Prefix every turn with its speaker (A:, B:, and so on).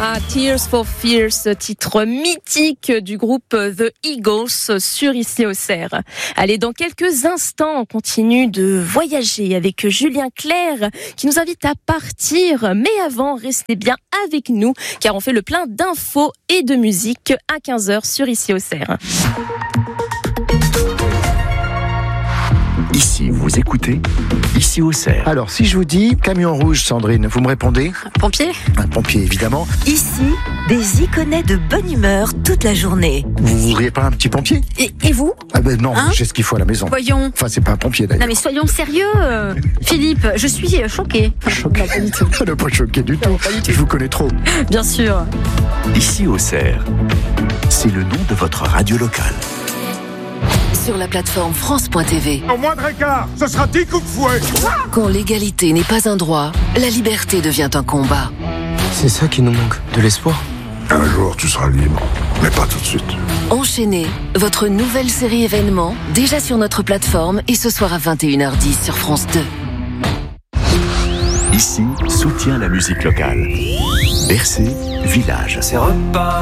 A: Ah, Tears for Fears, titre mythique du groupe The Eagles sur Ici Auxerre. Allez, dans quelques instants, on continue de voyager avec Julien Clerc qui nous invite à partir. Mais avant, restez bien avec nous car on fait le plein d'infos et de musique à 15h sur Ici Auxerre.
B: Ici, vous écoutez Ici Auxerre.
C: Alors, si je vous dis camion rouge, Sandrine, vous me répondez ?
D: Pompier.
C: Un pompier, évidemment.
E: Ici, des iconais de bonne humeur toute la journée.
C: Vous voudriez pas un petit pompier ?
D: Et vous ?
C: Ah ben non, j'ai ce qu'il faut à la maison.
D: Voyons.
C: Enfin, c'est pas un pompier d'ailleurs.
D: Non mais soyons sérieux, Philippe, je suis choquée.
C: Choqué. Elle n'est pas choqué du tout. Je vous connais trop.
D: Bien sûr.
B: Ici Auxerre, c'est le nom de votre radio locale.
F: Sur la plateforme France.tv.
G: Au moindre écart, ce sera 10 coups de fouet.
F: Quand l'égalité n'est pas un droit, la liberté devient un combat.
H: C'est ça qui nous manque, de l'espoir.
G: Un jour, tu seras libre, mais pas tout de suite.
F: Enchaînez, votre nouvelle série événement, déjà sur notre plateforme et ce soir à 21h10 sur France 2.
B: Ici, soutient la musique locale. Bercé, village.
H: C'est repas.